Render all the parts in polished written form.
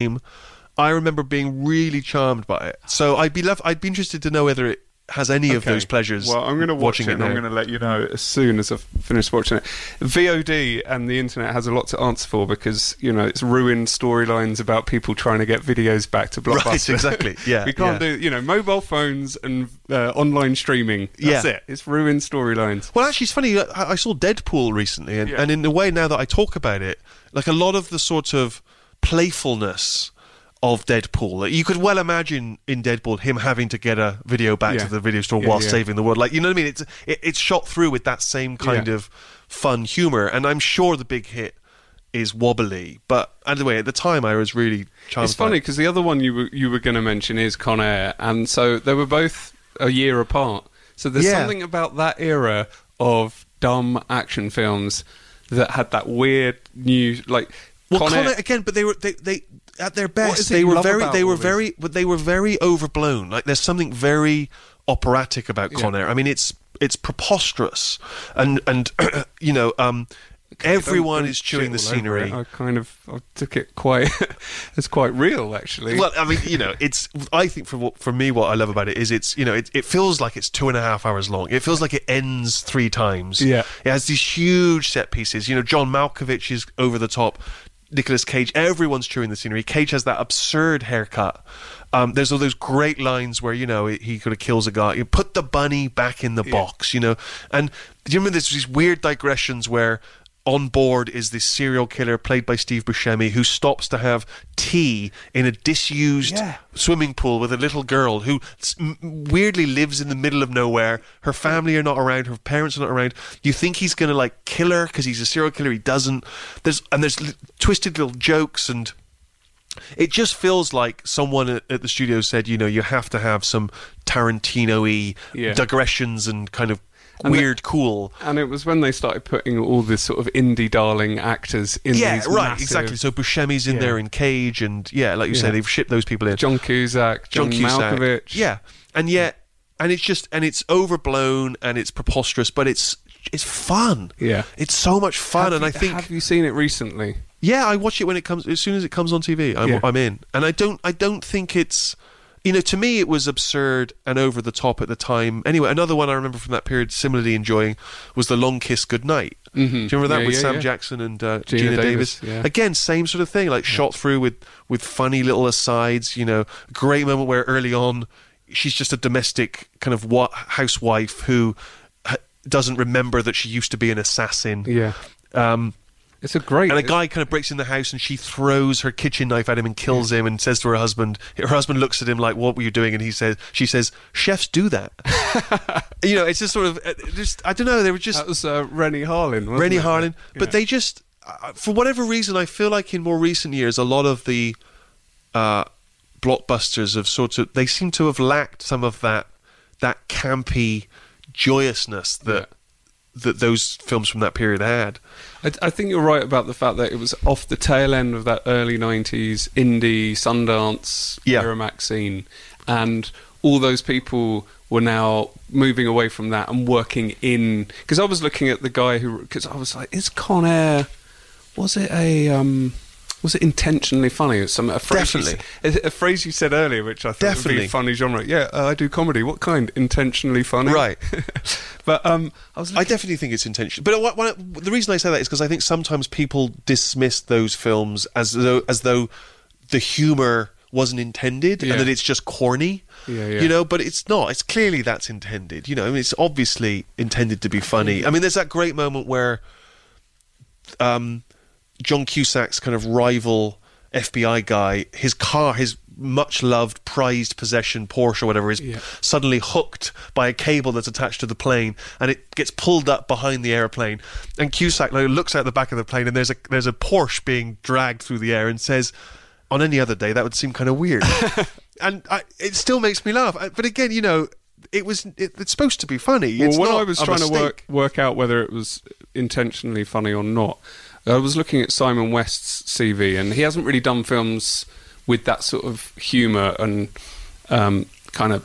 time, I remember being really charmed by it. So I'd be interested to know whether it has any of those pleasures. Well, I'm going to watch it and now. I'm going to let you know as soon as I've finished watching it. VOD and the internet has a lot to answer for because, it's ruined storylines about people trying to get videos back to Blockbuster. Right, exactly. Yeah. We can't do, mobile phones and online streaming. That's it. It's ruined storylines. Well, actually, it's funny. I saw Deadpool recently, and in a way, now that I talk about it, like a lot of the sort of playfulness of Deadpool. You could well imagine in Deadpool him having to get a video back to the video store while saving the world. Like, you know what I mean? It's shot through with that same kind of fun humour, and I'm sure the big hit is Wobbly. But anyway, at the time I was really charmed. It's funny because the other one you were going to mention is Con Air, and so they were both a year apart. So there's something about that era of dumb action films that had that weird new Con Air again, but they at their best, they were very overblown. Like there's something very operatic about Con Air. I mean, it's preposterous, and everyone is chewing the scenery. I took it quite it's quite real, actually. Well, I mean, I think for me, what I love about it is it feels like it's 2.5 hours long. It feels like it ends 3 times. Yeah, it has these huge set pieces. John Malkovich is over the top. Nicolas Cage, everyone's chewing the scenery. Cage has that absurd haircut. There's all those great lines where, he kind of kills a guy. You put the bunny back in the box, And do you remember there's these weird digressions where on board is this serial killer played by Steve Buscemi who stops to have tea in a disused swimming pool with a little girl who weirdly lives in the middle of nowhere. Her family are not around. Her parents are not around. You think he's going to kill her because he's a serial killer. He doesn't. There's twisted little jokes, and it just feels like someone at the studio said, you have to have some Tarantino-y digressions and kind of cool. And it was when they started putting all this sort of indie darling actors in these massive... exactly. So Buscemi's in there in Cage, and like you say, they've shipped those people in. John Cusack, John Malkovich. And it's overblown and it's preposterous, but it's fun. Yeah. It's so much fun, Have you seen it recently? Yeah, I watch it as soon as it comes on TV. I'm in. And I don't think it's... to me it was absurd and over the top at the time. Anyway, another one I remember from that period similarly enjoying was The Long Kiss Goodnight. Mm-hmm. Do you remember that with Sam Jackson and Gina Davis? Yeah. Again, same sort of thing, shot through with funny little asides. A great moment where early on she's just a domestic kind of housewife who doesn't remember that she used to be an assassin. Yeah. It's a great... And a guy kind of breaks in the house and she throws her kitchen knife at him and kills him and says to her husband looks at him like, what were you doing? And she says, chefs do that. It's just sort of, I don't know, they were just... That was Rennie Harlin, wasn't it? Rennie Harlin. Yeah. But they just, for whatever reason, I feel like in more recent years, a lot of the blockbusters have they seem to have lacked some of that campy joyousness that those films from that period had. I think you're right about the fact that it was off the tail end of that early 90s indie Sundance Miramax scene, and all those people were now moving away from that and working in... Because I was looking at the guy because I was like, is Con Air... Was it intentionally funny? It's a phrase Definitely. A phrase you said earlier, which I thought would be a funny genre. Yeah, I do comedy. What kind? Intentionally funny? Right. But I definitely think it's intentional. But the reason I say that is because I think sometimes people dismiss those films as though the humour wasn't intended and that it's just corny. Yeah. But it's not. It's clearly that's intended. It's obviously intended to be funny. I mean, there's that great moment where... John Cusack's kind of rival FBI guy, his car, his much-loved, prized possession, Porsche or whatever, is suddenly hooked by a cable that's attached to the plane, and it gets pulled up behind the airplane. And Cusack looks out the back of the plane, and there's a Porsche being dragged through the air, and says, on any other day, that would seem kind of weird. And it still makes me laugh. But again, it's supposed to be funny. It's when not I was trying to work out whether it was intentionally funny or not, I was looking at Simon West's CV, and he hasn't really done films with that sort of humour and kind of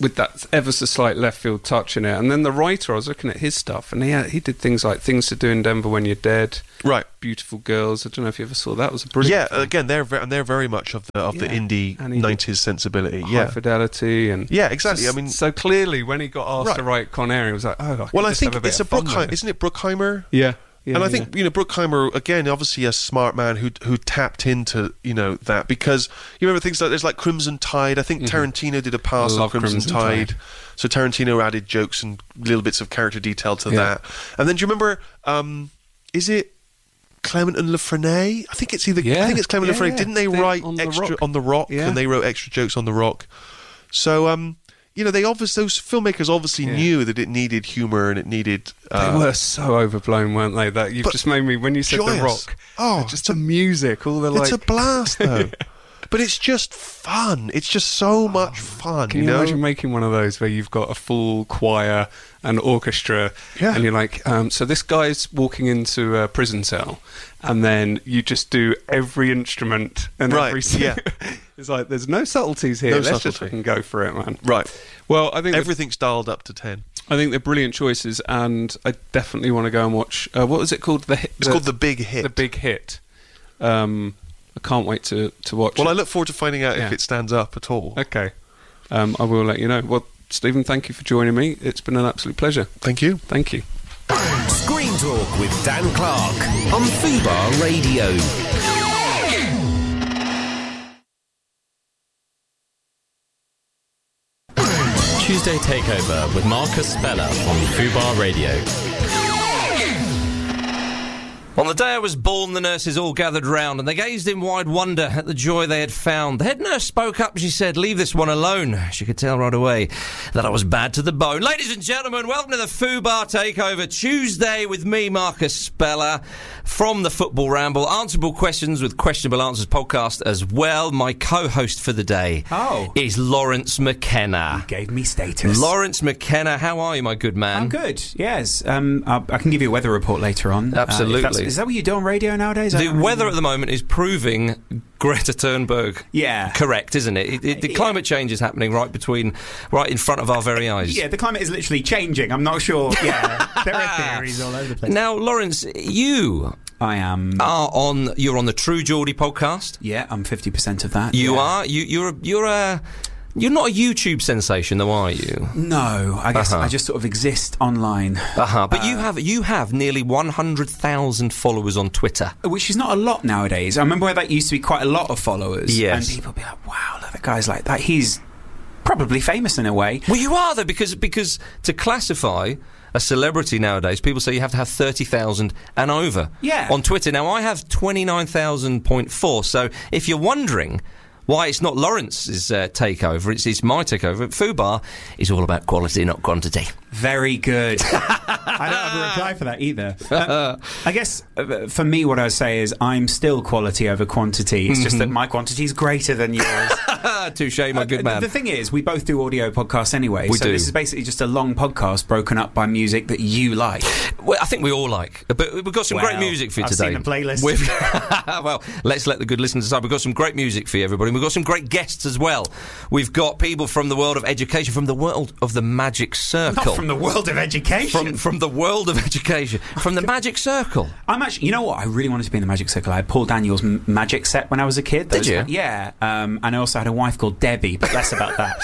with that ever so slight left field touch in it. And then the writer, I was looking at his stuff, and he did things like Things to Do in Denver When You're Dead, right? Beautiful Girls. I don't know if you ever saw that. It was a brilliant. Yeah, again, they're very much of the indie 90s sensibility. High Fidelity and exactly. I mean, so clearly when he got asked to write Con Air, he was like, I think it's a Bruckheimer, isn't it? Bruckheimer. Yeah. And I think Bruckheimer, again, obviously a smart man who tapped into that, because you remember things like there's like Crimson Tide. I think Tarantino did a pass on Crimson Tide, so Tarantino added jokes and little bits of character detail to that. And then do you remember? Is it Clement and LaFrennay? I think it's either. I think it's Clement and LaFrennay. Didn't they write extra on the Rock? And they wrote extra jokes on the Rock. So those filmmakers obviously knew that it needed humour and it needed. They were so overblown, weren't they? That you've just made me, when you said joyous. The Rock, just the music, all the it's a blast though. But it's just fun. It's just so much fun. Can you imagine making one of those where you've got a full choir and orchestra, and you're like, so this guy's walking into a prison cell, and then you just do every instrument and every It's like, there's no subtleties here. Let's just fucking go for it, man. Right. Well, I think everything's dialed up to 10. I think they're brilliant choices, and I definitely want to go and watch. What was it called? It's called The Big Hit. The Big Hit. I can't wait to watch it. Well, I look forward to finding out if it stands up at all. Okay. I will let you know. Well, Stephen, thank you for joining me. It's been an absolute pleasure. Thank you. Thank you. Screen Talk with Dan Clark on Fubar Radio. Tuesday Takeover with Marcus Speller on Fubar Radio. On the day I was born, the nurses all gathered round, and they gazed in wide wonder at the joy they had found. The head nurse spoke up, she said, "Leave this one alone." She could tell right away that I was bad to the bone. Ladies and gentlemen, welcome to the Fubar Takeover Tuesday with me, Marcus Speller, from the Football Ramble. Answerable questions with questionable answers podcast as well. My co-host for the day is Lawrence McKenna. You gave me status. Lawrence McKenna, how are you, my good man? I'm good, yes. I can give you a weather report later on. Absolutely. Is that what you do on radio nowadays? The weather at the moment is proving Greta Thunberg correct, isn't it? The climate change is happening right in front of our very eyes. Yeah, the climate is literally changing. I'm not sure. Yeah, there are theories all over the place. Now, Lawrence, you're on the True Geordie podcast. Yeah, I'm 50% of that. You are. You're not a YouTube sensation, though, are you? No, I guess I just sort of exist online. But you have nearly 100,000 followers on Twitter, which is not a lot nowadays. I remember where that used to be quite a lot of followers. Yes, and people would be like, "Wow, look at guys like that. He's probably famous in a way." Well, you are though, because to classify a celebrity nowadays, people say you have to have 30,000 and over on Twitter. Now, I have 29,000.4. So if you're wondering why it's not Lawrence's takeover, it's my takeover. Fubar is all about quality, not quantity. Very good. I don't have a reply for that either. I guess for me, what I would say is I'm still quality over quantity. It's just that my quantity is greater than yours. Touché, my good man. The thing is, we both do audio podcasts anyway. We do. This is basically just a long podcast broken up by music that you like. Well, I think we all like. But we've got some great music for you today. I've seen the playlist. Well, let's let the good listeners decide. We've got some great music for you, everybody. We've got some great guests as well. We've got people from the world of education, from the world of the Magic Circle. Not from the world of education. From the world of education. From the Magic Circle. I'm actually, you know what? I really wanted to be in the Magic Circle. I had Paul Daniels' magic set when I was a kid. Did you? Yeah. And I also had a wife called Debbie, but less about that.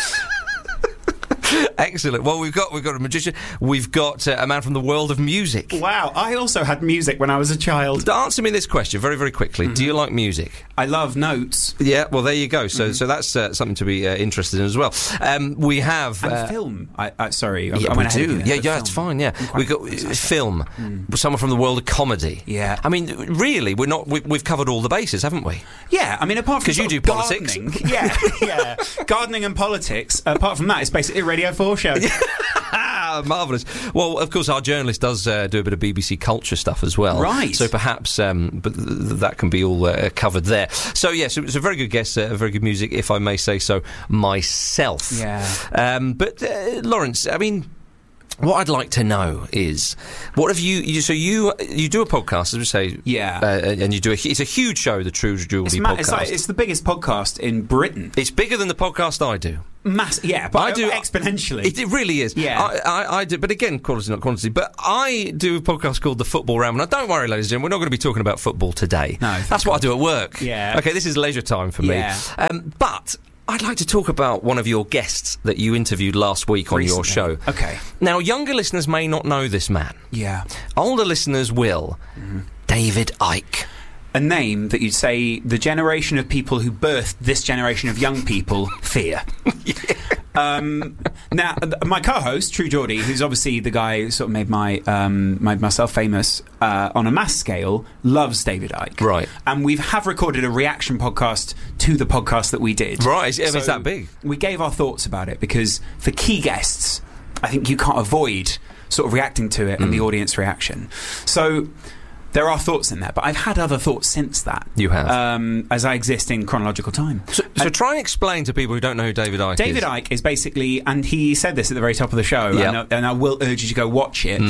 Excellent. Well, we've got a magician. We've got a man from the world of music. Wow, I also had music when I was a child. Answer me this question very, very quickly. Do you like music? I love notes. Yeah, well, there you go. So that's something to be interested in as well. We have... And film. Sorry. Yeah, we do. Yeah, it's fine, yeah. We've got film. Someone from the world of comedy. Yeah. I mean, really, we've covered all the bases, haven't we? Yeah, I mean, apart from... Because you do politics. Yeah. Gardening and politics. Apart from that, it's basically a Radio 4 show. Marvellous. Well, of course, our journalist does do a bit of BBC culture stuff as well. Right. So perhaps but that can be all covered there. So, yes, it's a very good guest, very good music, if I may say so myself. Yeah. But, Lawrence, I mean... What I'd like to know is, what have you so you do a podcast, as we say, and you do it's a huge show, the True Geordie podcast. It's the biggest podcast in Britain. It's bigger than the podcast I do. But I do exponentially. It really is. Yeah, I do, but again, quality not quantity. But I do a podcast called The Football Ramble. Now, don't worry, ladies and gentlemen, we're not going to be talking about football today. No, that's what I do at work. Yeah. Okay, this is leisure time for me. But I'd like to talk about one of your guests that you interviewed last week on your show. Okay. Now, younger listeners may not know this man. Yeah. Older listeners will. Mm-hmm. David Icke. A name that you'd say the generation of people who birthed this generation of young people fear. Now, my co-host, True Geordie, who's obviously the guy who sort of made made myself famous on a mass scale, loves David Icke. Right. And we have recorded a reaction podcast to the podcast that we did. Right, so it's that big. We gave our thoughts about it because for key guests, I think you can't avoid sort of reacting to it and the audience reaction. So there are thoughts in there, but I've had other thoughts since that. You have? As I exist in chronological time. So try and explain to people who don't know who David Icke is. David Icke is basically, and he said this at the very top of the show, and I will urge you to go watch it,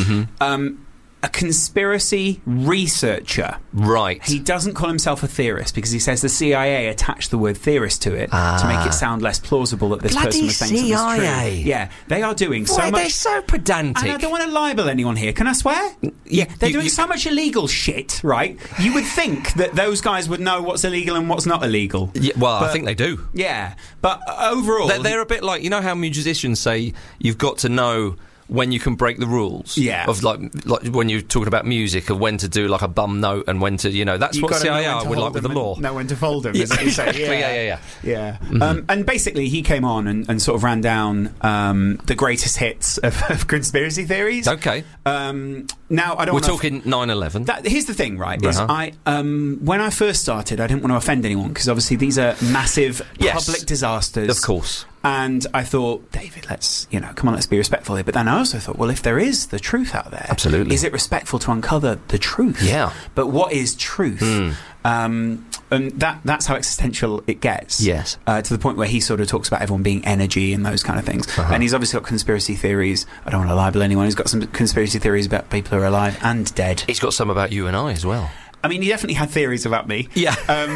a conspiracy researcher. Right. He doesn't call himself a theorist because he says the CIA attached the word theorist to it to make it sound less plausible that this person was saying something that's true. Yeah, they are doing so much. They're so pedantic. And I don't want to libel anyone here. Can I swear? Yeah, they're doing so much illegal shit, right? You would think that those guys would know what's illegal and what's not illegal. Yeah, well, I think they do. Yeah, but overall, they're a bit like, you know how musicians say you've got to know when you can break the rules, of like when you're talking about music, of when to do like a bum note and when to, that's what CIA would like with the law. Know when to fold them, is what you say. Yeah. Mm-hmm. And basically, he came on and sort of ran down the greatest hits of conspiracy theories. Okay. Now I don't. We're talking 9/11. Here's the thing, right? Is when I first started, I didn't want to offend anyone because obviously these are massive public disasters, of course. And I thought, David, let's come on, let's be respectful here. But then I also thought, well, if there is the truth out there, absolutely, is it respectful to uncover the truth? Yeah. But what is truth? And that's how existential it gets. Yes. To the point where he sort of talks about everyone being energy and those kind of things. And he's obviously got conspiracy theories. I don't want to libel anyone. He's got some conspiracy theories about people who are alive and dead. He's got some about you and I as well. I mean, he definitely had theories about me. Yeah.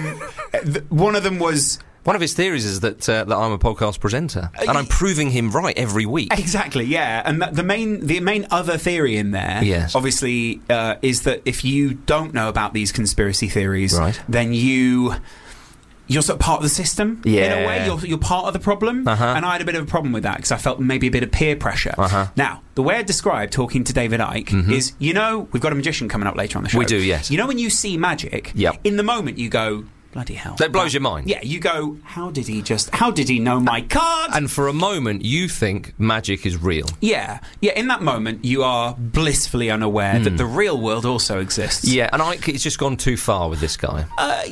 One of them was... One of his theories is that I'm a podcast presenter, and I'm proving him right every week. Exactly, yeah. And the main other theory in there, obviously, is that if you don't know about these conspiracy theories, then you're sort of part of the system in a way. You're part of the problem, and I had a bit of a problem with that because I felt maybe a bit of peer pressure. Now, the way I describe talking to David Icke is, we've got a magician coming up later on the show. We do, yes. When you see magic, in the moment you go, bloody hell. That blows your mind. Yeah, you go, how did he know my card? And for a moment, you think magic is real. Yeah, in that moment, you are blissfully unaware that the real world also exists. Yeah, and it's just gone too far with this guy.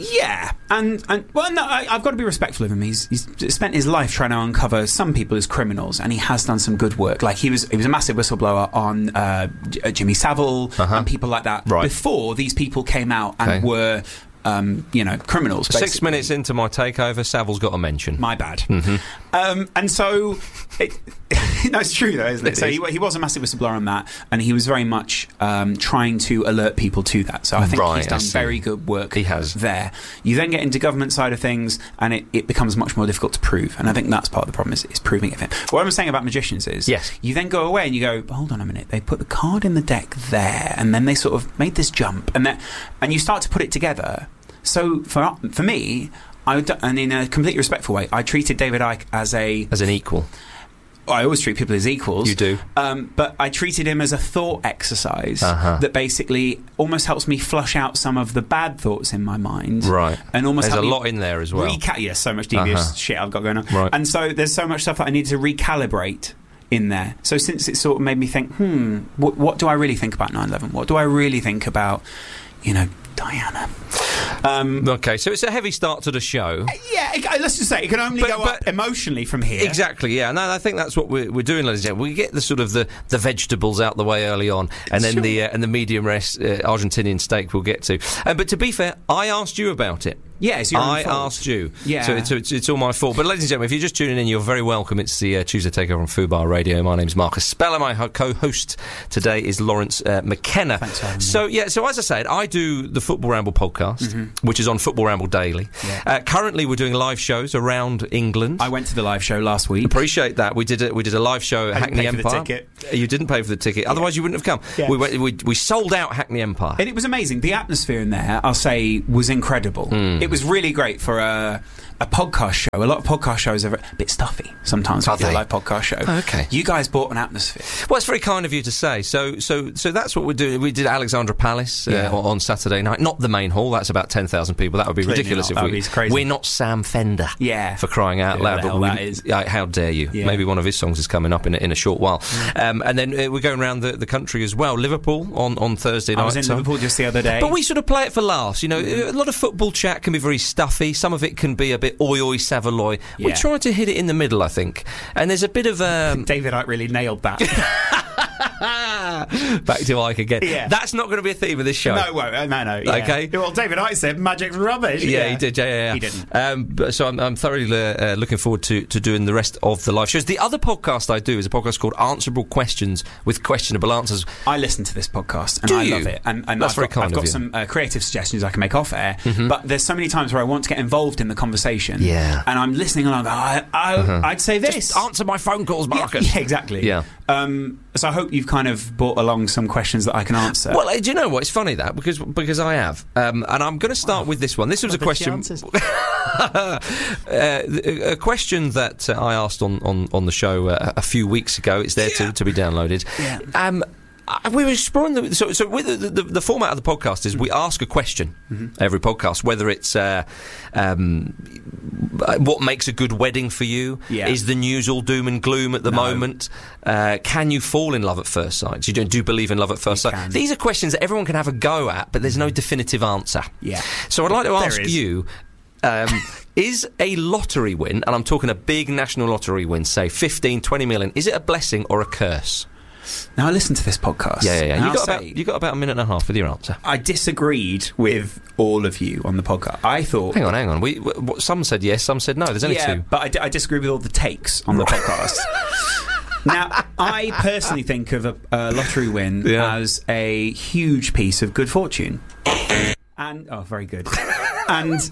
And well, no, I've got to be respectful of him. He's spent his life trying to uncover some people as criminals, and he has done some good work. Like, he was a massive whistleblower on Jimmy Savile and people like that before these people came out and were... criminals. Basically. 6 minutes into my takeover, Savile's got a mention. My bad. And so, it's true though, isn't it? So he was a massive whistleblower on that, and he was very much trying to alert people to that. So I think he's done very good work. He has. There. You then get into government side of things, and it becomes much more difficult to prove. And I think that's part of the problem is proving it. What I'm saying about magicians is, you then go away and you go, hold on a minute, they put the card in the deck there, and then they sort of made this jump, and you start to put it together. So for me, and in a completely respectful way, I treated David Icke as an equal. I always treat people as equals. You do. But I treated him as a thought exercise that basically almost helps me flush out some of the bad thoughts in my mind. Right. And almost there's a lot in there as well. So much devious shit I've got going on. Right. And so there's so much stuff that I need to recalibrate in there. So since it sort of made me think, what do I really think about 9/11? What do I really think about, Diana? Okay, so it's a heavy start to the show. Yeah, let's just say it can only go up emotionally from here. Exactly, yeah. No, I think that's what we're doing, ladies and gentlemen. We get the sort of the vegetables out the way early on, and then the medium rare Argentinian steak we'll get to. But to be fair, I asked you about it. Yeah, it's your own fault. I asked you. Yeah. So it's all my fault. But ladies and gentlemen, if you're just tuning in, you're very welcome. It's the Tuesday Takeover on Fubar Radio. My name's Marcus Speller. My co-host today is Lawrence McKenna. Thanks for having me. So as I said, I do the Football Ramble podcast, which is on Football Ramble Daily. Yeah. Currently, we're doing live shows around England. I went to the live show last week. Appreciate that. We did a live show at Hackney Empire. For the ticket. You didn't pay for the ticket, otherwise you wouldn't have come. Yeah. We sold out Hackney Empire, and it was amazing. The atmosphere in there, I'll say, was incredible. It was really great for a podcast show. A lot of podcast shows are a bit stuffy sometimes. With a live podcast show. Oh, okay. You guys brought an atmosphere. Well, it's very kind of you to say. So that's what we're doing. We did Alexandra Palace on Saturday night. Not the main hall. That's about 10,000 people. That would be ridiculous that would be crazy. We're not Sam Fender. Yeah. For crying out loud. But that is. How dare you? Yeah. Maybe one of his songs is coming up in a short while. And then we're going around the country as well. Liverpool on Thursday night. I was in Liverpool just the other day. But we sort of play it for laughs. You know, a lot of football chat can be very stuffy. Some of it can be a bit oi savaloy. We try to hit it in the middle, I think. And there's a bit of David Icke really nailed that. Back to Icke again. Yeah. That's not going to be a theme of this show. No, it won't. No. Yeah. Okay. Well, David Icke said magic's rubbish. Yeah, he did. Yeah. He didn't. But so I'm thoroughly looking forward to doing the rest of the live shows. The other podcast I do is a podcast called Answerable Questions with Questionable Answers. I listen to this podcast and Do I you? love it. And That's very kind I've of got you. some creative suggestions I can make off air. But there's so many times where I want to get involved in the conversation. Yeah. And I'm listening along. I'd say this. Just answer my phone calls, Marcus. Yeah, exactly. Yeah. So I hope you've kind of brought along some questions that I can answer. Well, do you know what? It's funny that because I have, and I'm going to start with this one. This was a question, a question that I asked on the show a few weeks ago. It's there to be downloaded. Yeah. We were exploring so with the format of the podcast is we ask a question every podcast, whether it's what makes a good wedding for you? Yeah. Is the news all doom and gloom at the moment? Can you fall in love at first sight? Do you believe in love at first sight? Can. These are questions that everyone can have a go at, but there's no definitive answer. Yeah. So I'd like to ask There is. you. Is a lottery win, and I'm talking a big national lottery win, say 15, 20 million, is it a blessing or a curse? Now, I listened to this podcast. Yeah. You got about a minute and a half with your answer. I disagreed with all of you on the podcast. I thought... Hang on. Some said yes, some said no. There's only two. But I disagree with all the takes on the podcast. Now, I personally think of a lottery win as a huge piece of good fortune. And very good. And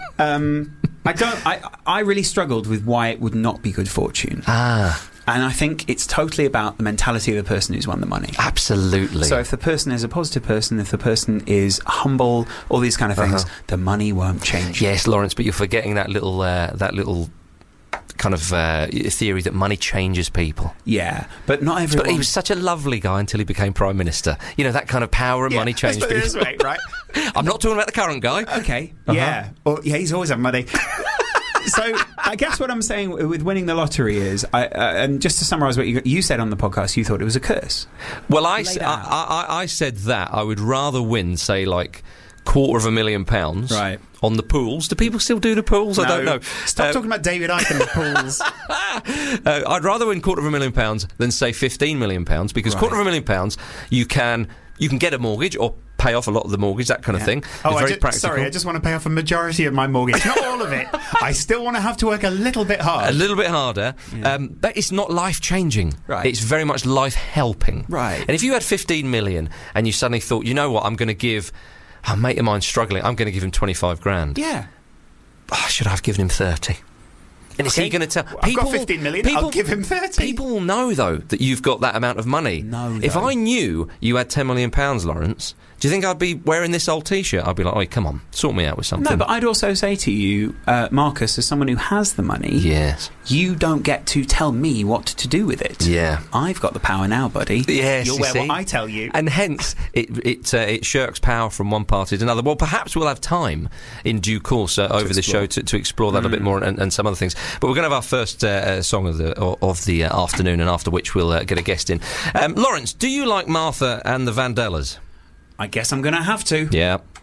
I really struggled with why it would not be good fortune. And I think it's totally about the mentality of the person who's won the money. Absolutely. So if the person is a positive person, if the person is humble, all these kind of things, the money won't change. Yes, Lawrence, but you're forgetting that little kind of theory that money changes people. Yeah, but not everyone. But he was such a lovely guy until he became Prime Minister. You know, that kind of power and money changed people. This way, right? I'm not talking about the current guy. Okay, yeah. Well, yeah, he's always had money. So I guess what I'm saying with winning the lottery is, and just to summarise what you said on the podcast, you thought it was a curse. Well, I said that I would rather win, say, like £250,000 right. on the pools. Do people still do the pools? No. I don't know. Stop talking about David Icke and the pools. I'd rather win £250,000 than say £15 million because £250,000 you can get a mortgage or pay off a lot of the mortgage, that kind of thing. Oh, it's very practical. Sorry, I just want to pay off a majority of my mortgage, not all of it. I still want to have to work a little bit hard. A little bit harder, but it's not life-changing. Right. It's very much life-helping. Right. And if you had 15 million and you suddenly thought, you know what, I'm going to give a mate of mine struggling, I'm going to give him 25 grand. Yeah. Should I have given him 30? And is he going to tell... I've got 15 million, I'll give him 30. People will know, though, that you've got that amount of money. No, if I knew you had £10 million, Lawrence, do you think I'd be wearing this old T-shirt? I'd be like, oh, come on, sort me out with something. No, but I'd also say to you, Marcus, as someone who has the money, yes, you don't get to tell me what to do with it. Yeah. I've got the power now, buddy. Yes, You'll wear what I tell you. And hence, it shirks power from one party to another. Well, perhaps we'll have time in due course over the show to explore that a bit more and some other things. But we're going to have our first song of the afternoon, and after which we'll get a guest in. Lawrence, do you like Martha and the Vandellas? I guess I'm going to have to. Yeah.